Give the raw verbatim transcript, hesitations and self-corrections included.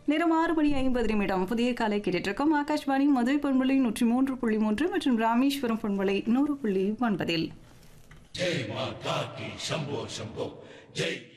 நேரம் ஆறு மணி ஐம்பது நிமிடம் புதிய காலை கேட்டிருக்கோம். ஆகாஷ்வாணி மதுரை பண்பலை நூற்றி மூன்று புள்ளி மூன்று மற்றும் ராமேஸ்வரம் பண்பலை நூறு புள்ளி ஒன்பதில் ஜெய் மாதா கி சம்போ சம்போ ஜெய்